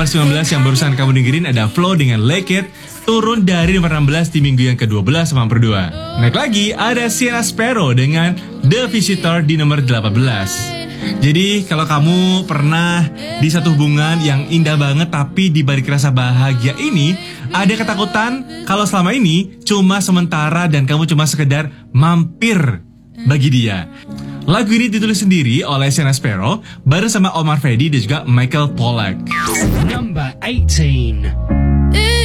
nomor 19 yang barusan kamu dengerin ada Flow dengan Like It, turun dari nomor 16 di minggu yang ke-12 sama berdua. Naik lagi ada Sienna Sparrow dengan The Visitor di nomor 18. Jadi kalau kamu pernah di satu hubungan yang indah banget tapi di balik rasa bahagia ini ada ketakutan kalau selama ini cuma sementara dan kamu cuma sekedar mampir bagi dia. Lagu ini ditulis sendiri oleh Sienna Sparrow bareng sama Omar Fedi dan juga Michael Pollack. Number 18.